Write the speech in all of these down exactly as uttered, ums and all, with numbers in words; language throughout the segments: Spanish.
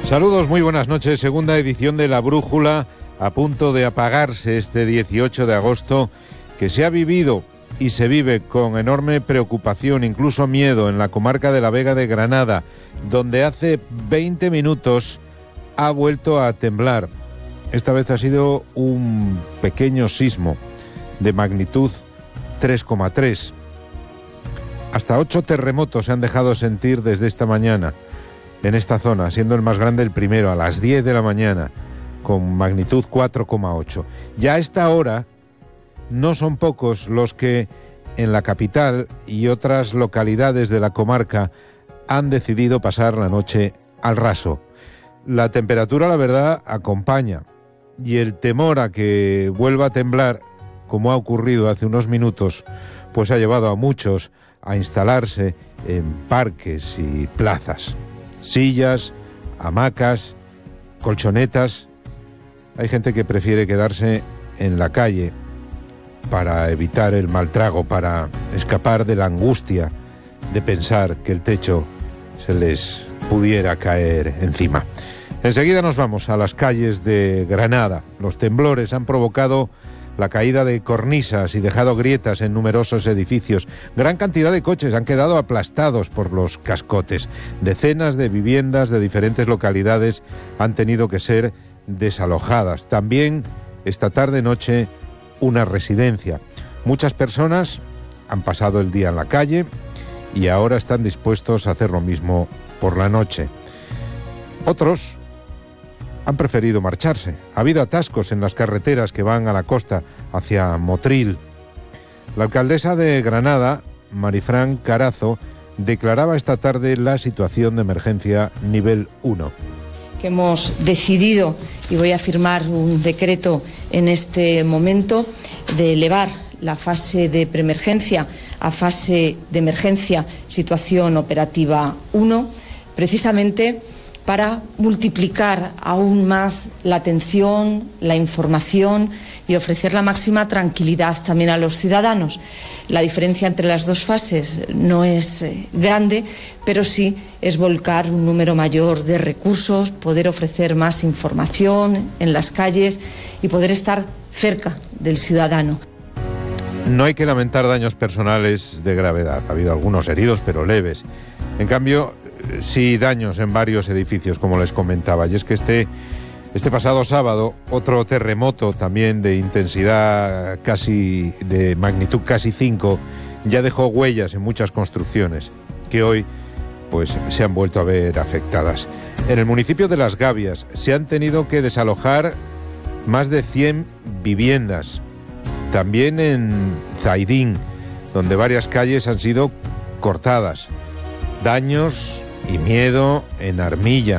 Saludos, muy buenas noches. Segunda edición de La Brújula, a punto de apagarse este dieciocho de agosto, que se ha vivido y se vive con enorme preocupación, incluso miedo, en la comarca de la Vega de Granada, donde hace veinte minutos ha vuelto a temblar. Esta vez ha sido un pequeño sismo de magnitud tres coma tres. Hasta ocho terremotos se han dejado sentir desde esta mañana en esta zona, siendo el más grande el primero a las diez de la mañana, con magnitud cuatro coma ocho. Ya a esta hora no son pocos los que en la capital y otras localidades de la comarca han decidido pasar la noche al raso. La temperatura, la verdad, acompaña, y el temor a que vuelva a temblar, como ha ocurrido hace unos minutos, pues ha llevado a muchos a instalarse en parques y plazas. Sillas, hamacas, colchonetas. Hay gente que prefiere quedarse en la calle para evitar el mal trago, para escapar de la angustia de pensar que el techo se les pudiera caer encima. Enseguida nos vamos a las calles de Granada. Los temblores han provocado la caída de cornisas y dejado grietas en numerosos edificios. Gran cantidad de coches han quedado aplastados por los cascotes. Decenas de viviendas de diferentes localidades han tenido que ser desalojadas. También esta tarde-noche una residencia. Muchas personas han pasado el día en la calle y ahora están dispuestos a hacer lo mismo por la noche. Otros han preferido marcharse. Ha habido atascos en las carreteras que van a la costa, hacia Motril. La alcaldesa de Granada, Marifran Carazo, declaraba esta tarde la situación de emergencia nivel uno. Que hemos decidido, y voy a firmar un decreto en este momento, de elevar la fase de preemergencia a fase de emergencia, situación operativa uno, precisamente para multiplicar aún más la atención, la información y ofrecer la máxima tranquilidad también a los ciudadanos. La diferencia entre las dos fases no es eh, grande, pero sí es volcar un número mayor de recursos, poder ofrecer más información en las calles y poder estar cerca del ciudadano. No hay que lamentar daños personales de gravedad. Ha habido algunos heridos, pero leves. En cambio, sí daños en varios edificios, como les comentaba. Y es que este, este pasado sábado, otro terremoto también de intensidad casi, de magnitud casi cinco, ya dejó huellas en muchas construcciones que hoy pues se han vuelto a ver afectadas. En el municipio de Las Gavias se han tenido que desalojar más de cien viviendas. También en Zaidín, donde varias calles han sido cortadas. Daños y miedo en Armilla,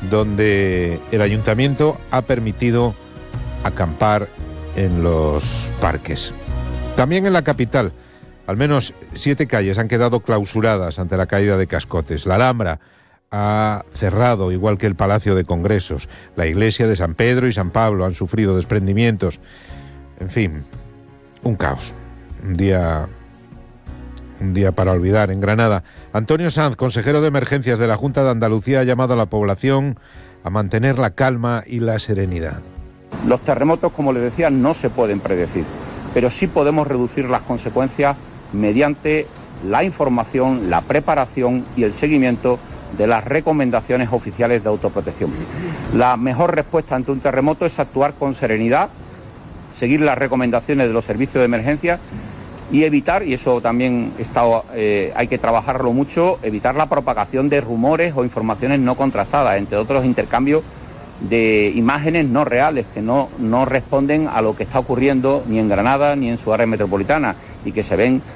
donde el ayuntamiento ha permitido acampar en los parques. También en la capital, al menos siete calles han quedado clausuradas ante la caída de cascotes. La Alhambra ha cerrado, igual que el Palacio de Congresos. La iglesia de San Pedro y San Pablo han sufrido desprendimientos. En fin, un caos. Un día... Un día para olvidar. En Granada, Antonio Sanz, consejero de Emergencias de la Junta de Andalucía, ha llamado a la población a mantener la calma y la serenidad. Los terremotos, como les decía, no se pueden predecir, pero sí podemos reducir las consecuencias mediante la información, la preparación y el seguimiento de las recomendaciones oficiales de autoprotección. La mejor respuesta ante un terremoto es actuar con serenidad, seguir las recomendaciones de los servicios de emergencia y evitar, y eso también está, eh, hay que trabajarlo mucho, evitar la propagación de rumores o informaciones no contrastadas, entre otros intercambios de imágenes no reales, que no, no responden a lo que está ocurriendo ni en Granada ni en su área metropolitana y que se ven